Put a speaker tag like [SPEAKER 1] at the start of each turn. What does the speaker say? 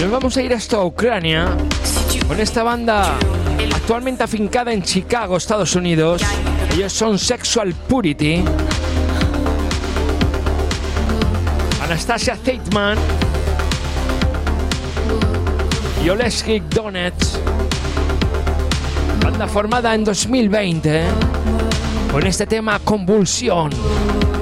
[SPEAKER 1] Nos vamos a ir hasta Ucrania con esta banda actualmente afincada en Chicago, Estados Unidos. Ellos son Sexual Purity. Anastasia Theitman y Oleksiy Donets. Banda formada en 2020 con este tema Convulsión.